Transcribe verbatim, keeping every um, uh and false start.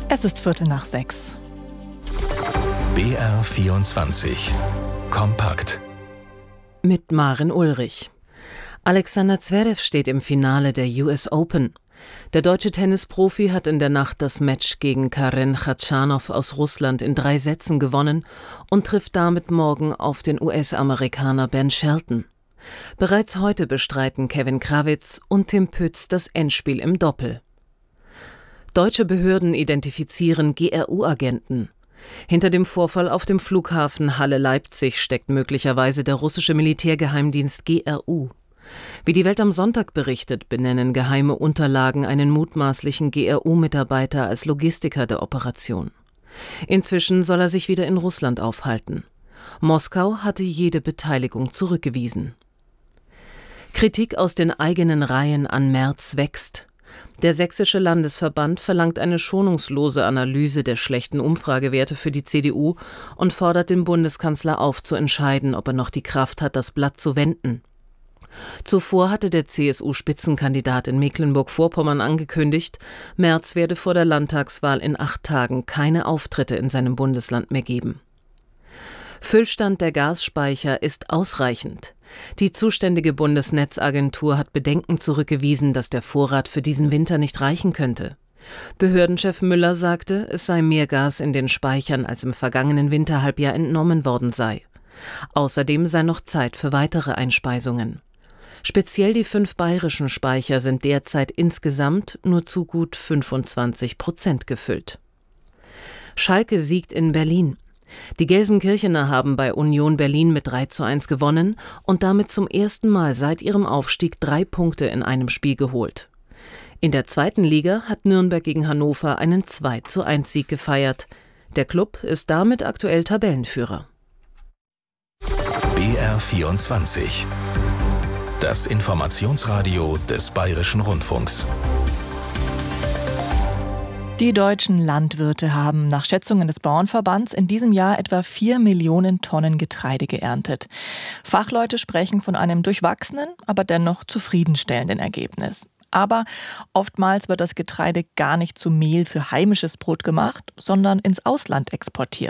Es ist Viertel nach sechs. B R vierundzwanzig. Kompakt. Mit Maren Ulrich. Alexander Zverev steht im Finale der U S Open. Der deutsche Tennisprofi hat in der Nacht das Match gegen Karen Khachanov aus Russland in drei Sätzen gewonnen und trifft damit morgen auf den U S-Amerikaner Ben Shelton. Bereits heute bestreiten Kevin Krawitz und Tim Pütz das Endspiel im Doppel. Deutsche Behörden identifizieren G R U-Agenten. Hinter dem Vorfall auf dem Flughafen Halle-Leipzig steckt möglicherweise der russische Militärgeheimdienst G R U. Wie die Welt am Sonntag berichtet, benennen geheime Unterlagen einen mutmaßlichen G R U-Mitarbeiter als Logistiker der Operation. Inzwischen soll er sich wieder in Russland aufhalten. Moskau hatte jede Beteiligung zurückgewiesen. Kritik aus den eigenen Reihen an Merz wächst. Der Sächsische Landesverband verlangt eine schonungslose Analyse der schlechten Umfragewerte für die C D U und fordert den Bundeskanzler auf, zu entscheiden, ob er noch die Kraft hat, das Blatt zu wenden. Zuvor hatte der C S U-Spitzenkandidat in Mecklenburg-Vorpommern angekündigt, Merz werde vor der Landtagswahl in acht Tagen keine Auftritte in seinem Bundesland mehr geben. Füllstand der Gasspeicher ist ausreichend. Die zuständige Bundesnetzagentur hat Bedenken zurückgewiesen, dass der Vorrat für diesen Winter nicht reichen könnte. Behördenchef Müller sagte, es sei mehr Gas in den Speichern, als im vergangenen Winterhalbjahr entnommen worden sei. Außerdem sei noch Zeit für weitere Einspeisungen. Speziell die fünf bayerischen Speicher sind derzeit insgesamt nur zu gut fünfundzwanzig Prozent gefüllt. Schalke siegt in Berlin. Die Gelsenkirchener haben bei Union Berlin mit drei zu eins gewonnen und damit zum ersten Mal seit ihrem Aufstieg drei Punkte in einem Spiel geholt. In der zweiten Liga hat Nürnberg gegen Hannover einen zwei zu eins Sieg gefeiert. Der Klub ist damit aktuell Tabellenführer. B R vierundzwanzig. Das Informationsradio des Bayerischen Rundfunks. Die deutschen Landwirte haben nach Schätzungen des Bauernverbands in diesem Jahr etwa vier Millionen Tonnen Getreide geerntet. Fachleute sprechen von einem durchwachsenen, aber dennoch zufriedenstellenden Ergebnis. Aber oftmals wird das Getreide gar nicht zu Mehl für heimisches Brot gemacht, sondern ins Ausland exportiert.